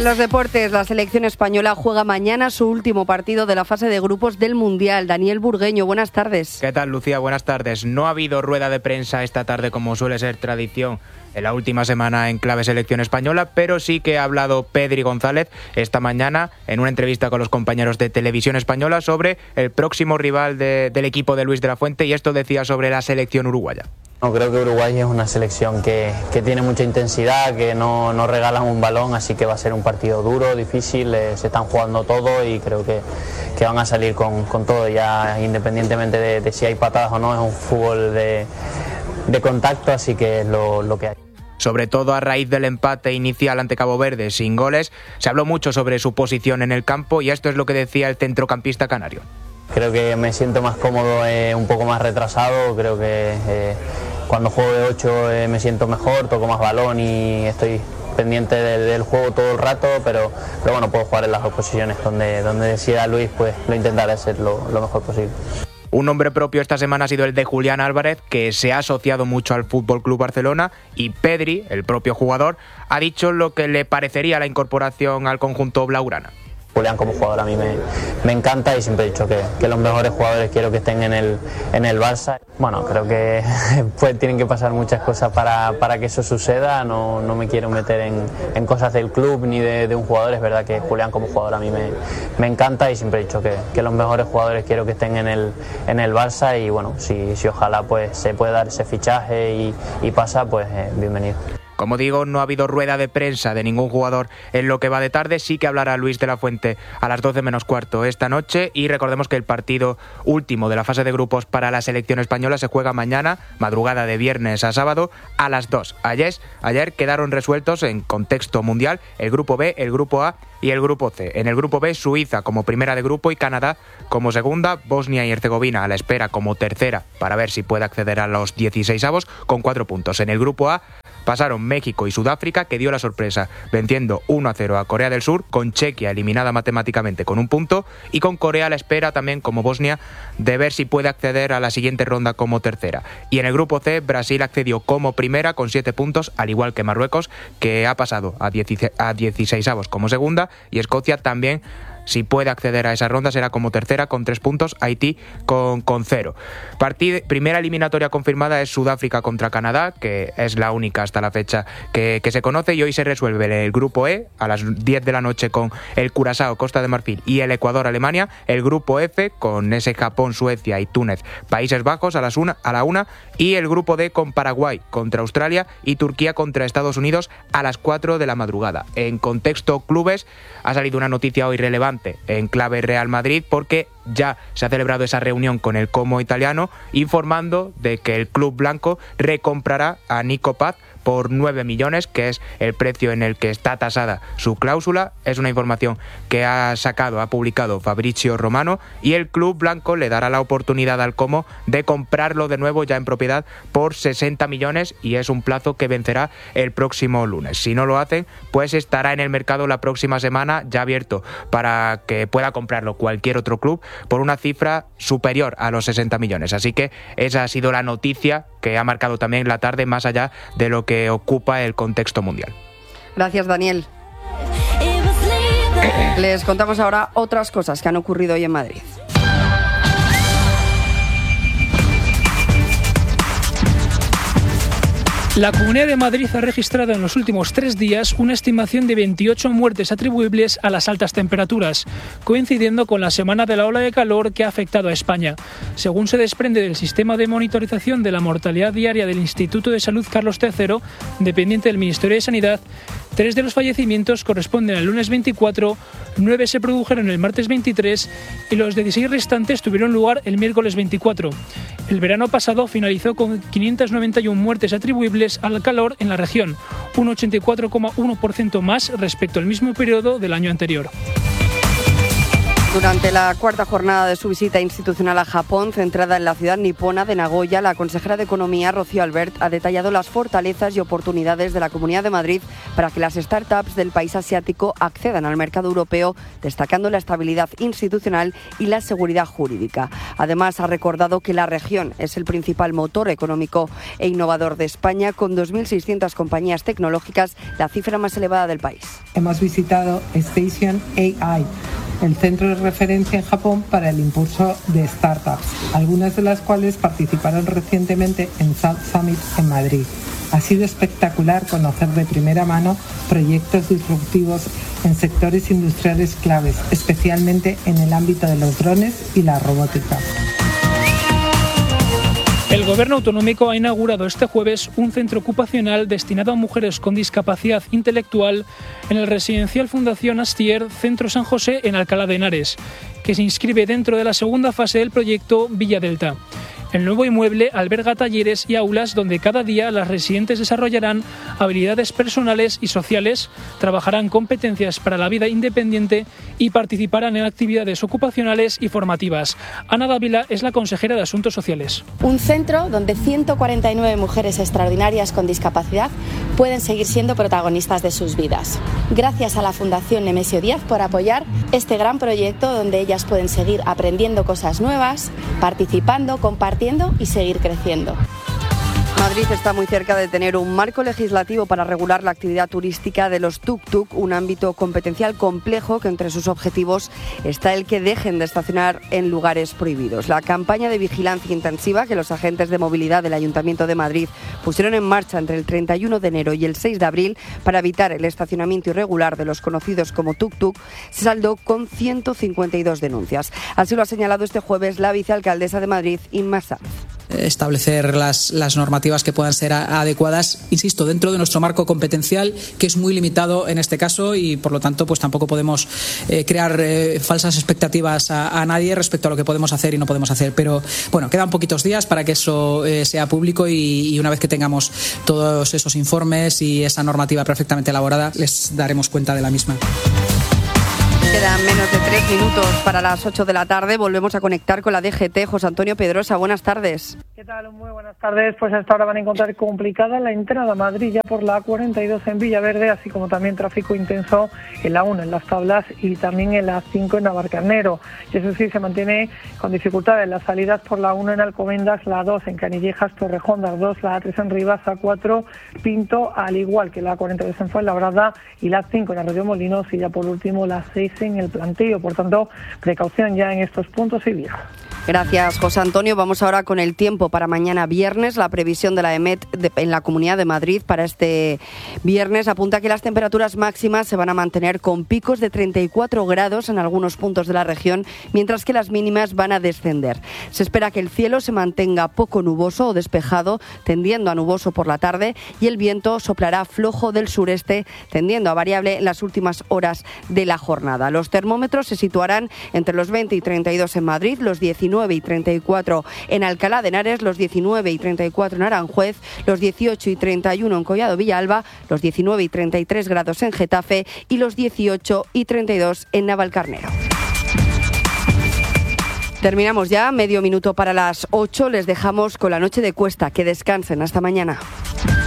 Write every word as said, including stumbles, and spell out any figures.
Los deportes, la selección española juega mañana su último partido de la fase de grupos del Mundial. Daniel Burgueño, buenas tardes. ¿Qué tal, Lucía? Buenas tardes. No ha habido rueda de prensa esta tarde como suele ser tradición en la última semana en clave selección española, pero sí que ha hablado Pedri González esta mañana en una entrevista con los compañeros de Televisión Española sobre el próximo rival de, del equipo de Luis de la Fuente, y esto decía sobre la selección uruguaya. No, creo que Uruguay es una selección que, que tiene mucha intensidad, que no, no regalan un balón, así que va a ser un partido duro, difícil, eh, se están jugando todo y creo que, que van a salir con, con todo, ya independientemente de, de si hay patadas o no, es un fútbol de, de contacto, así que es lo, lo que hay. Sobre todo a raíz del empate inicial ante Cabo Verde sin goles, se habló mucho sobre su posición en el campo y esto es lo que decía el centrocampista canario. Creo que me siento más cómodo, eh, un poco más retrasado, creo que eh, cuando juego de ocho eh, me siento mejor, toco más balón y estoy pendiente del, del juego todo el rato, pero, pero bueno, puedo jugar en las dos posiciones, donde, donde decida Luis, pues lo intentaré hacer lo, lo mejor posible. Un nombre propio esta semana ha sido el de Julián Álvarez, que se ha asociado mucho al F C Barcelona, y Pedri, el propio jugador, ha dicho lo que le parecería la incorporación al conjunto blaugrana. Julián como jugador a mí me, me encanta y siempre he dicho que, que los mejores jugadores quiero que estén en el, en el Barça. Bueno, creo que pues, tienen que pasar muchas cosas para, para que eso suceda, no, no me quiero meter en, en cosas del club ni de, de un jugador, es verdad que Julián como jugador a mí me, me encanta y siempre he dicho que, que los mejores jugadores quiero que estén en el, en el Barça y bueno, si, si ojalá pues se puede dar ese fichaje y, y pasa, pues eh, bienvenido. Como digo, no ha habido rueda de prensa de ningún jugador en lo que va de tarde. Sí que hablará Luis de la Fuente a las doce menos cuarto esta noche. Y recordemos que el partido último de la fase de grupos para la selección española se juega mañana, madrugada de viernes a sábado, a las dos. Ayer, ayer quedaron resueltos en contexto mundial el grupo B, el grupo A y el grupo C. En el grupo B, Suiza como primera de grupo y Canadá como segunda, Bosnia y Herzegovina a la espera como tercera para ver si puede acceder a los dieciseisavos con cuatro puntos. En el grupo A pasaron México y Sudáfrica, que dio la sorpresa venciendo uno a cero a Corea del Sur, con Chequia eliminada matemáticamente con un punto y con Corea a la espera también como Bosnia de ver si puede acceder a la siguiente ronda como tercera. Y en el grupo C, Brasil accedió como primera con siete puntos, al igual que Marruecos, que ha pasado a dieciseisavos como segunda, y Escocia también, si puede acceder a esa ronda, será como tercera con tres puntos, Haití con, con cero. Partid, primera eliminatoria confirmada es Sudáfrica contra Canadá, que es la única hasta la fecha que, que se conoce, y hoy se resuelve el grupo E a las diez de la noche con el Curazao, Costa de Marfil y el Ecuador, Alemania, el grupo F con ese Japón, Suecia y Túnez, Países Bajos a, las una, a la una, y el grupo D con Paraguay contra Australia y Turquía contra Estados Unidos a las cuatro de la madrugada. En contexto clubes, ha salido una noticia hoy relevante en clave Real Madrid, porque ya se ha celebrado esa reunión con el Como italiano informando de que el club blanco recomprará a Nico Paz por nueve millones, que es el precio en el que está tasada su cláusula. Es una información que ha sacado, ha publicado Fabrizio Romano, y el club blanco le dará la oportunidad al Como de comprarlo de nuevo ya en propiedad por sesenta millones, y es un plazo que vencerá el próximo lunes. Si no lo hacen, pues estará en el mercado la próxima semana, ya abierto para que pueda comprarlo cualquier otro club por una cifra superior a los sesenta millones. Así que esa ha sido la noticia que ha marcado también la tarde, más allá de lo que ocupa el contexto mundial. Gracias, Daniel. Les contamos ahora otras cosas que han ocurrido hoy en Madrid. La Comunidad de Madrid ha registrado en los últimos tres días una estimación de veintiocho muertes atribuibles a las altas temperaturas, coincidiendo con la semana de la ola de calor que ha afectado a España. Según se desprende del sistema de monitorización de la mortalidad diaria del Instituto de Salud Carlos tercero, dependiente del Ministerio de Sanidad, tres de los fallecimientos corresponden al lunes veinticuatro, nueve se produjeron el martes veintitrés y los dieciséis restantes tuvieron lugar el miércoles veinticuatro. El verano pasado finalizó con quinientas noventa y una muertes atribuibles al calor en la región, un ochenta y cuatro coma uno por ciento más respecto al mismo periodo del año anterior. Durante la cuarta jornada de su visita institucional a Japón, centrada en la ciudad nipona de Nagoya, la consejera de Economía, Rocío Albert, ha detallado las fortalezas y oportunidades de la Comunidad de Madrid para que las startups del país asiático accedan al mercado europeo, destacando la estabilidad institucional y la seguridad jurídica. Además, ha recordado que la región es el principal motor económico e innovador de España, con dos mil seiscientas compañías tecnológicas, la cifra más elevada del país. Hemos visitado Station A I, el centro de referencia en Japón para el impulso de startups, algunas de las cuales participaron recientemente en South Summit en Madrid. Ha sido espectacular conocer de primera mano proyectos disruptivos en sectores industriales claves, especialmente en el ámbito de los drones y la robótica. El Gobierno autonómico ha inaugurado este jueves un centro ocupacional destinado a mujeres con discapacidad intelectual en el residencial Fundación Astier, Centro San José, en Alcalá de Henares, que se inscribe dentro de la segunda fase del proyecto Villa Delta. El nuevo inmueble alberga talleres y aulas donde cada día las residentes desarrollarán habilidades personales y sociales, trabajarán competencias para la vida independiente y participarán en actividades ocupacionales y formativas. Ana Dávila es la consejera de Asuntos Sociales. Un centro donde ciento cuarenta y nueve mujeres extraordinarias con discapacidad pueden seguir siendo protagonistas de sus vidas. Gracias a la Fundación Nemesio Díaz por apoyar este gran proyecto donde ellas pueden seguir aprendiendo cosas nuevas, participando, compartiendo y seguir creciendo. Madrid está muy cerca de tener un marco legislativo para regular la actividad turística de los tuk-tuk, un ámbito competencial complejo que entre sus objetivos está el que dejen de estacionar en lugares prohibidos. La campaña de vigilancia intensiva que los agentes de movilidad del Ayuntamiento de Madrid pusieron en marcha entre el treinta y uno de enero y el seis de abril para evitar el estacionamiento irregular de los conocidos como tuk-tuk se saldó con ciento cincuenta y dos denuncias. Así lo ha señalado este jueves la vicealcaldesa de Madrid, Inma Sanz. Establecer las, las normativas que puedan ser a, adecuadas, insisto, dentro de nuestro marco competencial, que es muy limitado en este caso y por lo tanto pues tampoco podemos eh, crear eh, falsas expectativas a, a nadie respecto a lo que podemos hacer y no podemos hacer. Pero bueno, quedan poquitos días para que eso eh, sea público y, y una vez que tengamos todos esos informes y esa normativa perfectamente elaborada, les daremos cuenta de la misma. Quedan menos de tres minutos para las ocho de la tarde. Volvemos a conectar con la D G T. José Antonio Pedrosa, buenas tardes. ¿Qué tal? Muy buenas tardes. Pues hasta ahora van a encontrar complicada la entrada a Madrid ya por la A cuarenta y dos en Villaverde, así como también tráfico intenso en la uno en Las Tablas y también en la cinco en Navarcarnero. Y eso sí, se mantiene con dificultades las salidas por la uno en Alcobendas, la dos en Canillejas, Torrejón, la dos, la A tres en Rivas, A cuatro Pinto, al igual que la A cuarenta y dos en Fuenlabrada y la cinco en Arroyomolinos y ya por último la seis en el Plantío. Por tanto, precaución ya en estos puntos y vías. Gracias, José Antonio. Vamos ahora con el tiempo para mañana viernes. La previsión de la EMET de, en la Comunidad de Madrid para este viernes apunta que las temperaturas máximas se van a mantener con picos de treinta y cuatro grados en algunos puntos de la región, mientras que las mínimas van a descender. Se espera que el cielo se mantenga poco nuboso o despejado, tendiendo a nuboso por la tarde, y el viento soplará flojo del sureste, tendiendo a variable en las últimas horas de la jornada. Los termómetros se situarán entre los veinte y treinta y dos en Madrid, los diecinueve y treinta y cuatro en Alcalá de Henares, los diecinueve y treinta y cuatro en Aranjuez, los dieciocho y treinta y uno en Collado Villalba, los diecinueve y treinta y tres grados en Getafe y los dieciocho y treinta y dos en Navalcarnero. Terminamos ya, medio minuto para las ocho. Les dejamos con la noche de Cuesta. Que descansen. Hasta mañana.